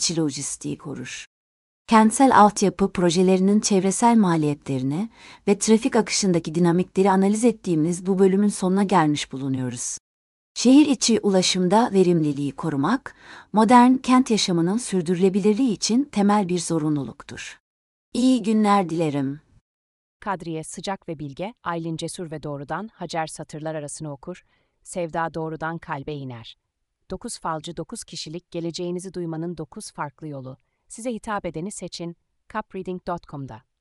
içi lojistiği korur. Kentsel altyapı projelerinin çevresel maliyetlerini ve trafik akışındaki dinamikleri analiz ettiğimiz bu bölümün sonuna gelmiş bulunuyoruz. Şehir içi ulaşımda verimliliği korumak, modern kent yaşamının sürdürülebilirliği için temel bir zorunluluktur. İyi günler dilerim. Kadriye sıcak ve bilge, Aylin cesur ve doğrudan, Hacer satırlar arasını okur, Sevda doğrudan kalbe iner. 9 falcı 9 kişilik geleceğinizi duymanın 9 farklı yolu. Size hitap edeni seçin, capreading.com'da.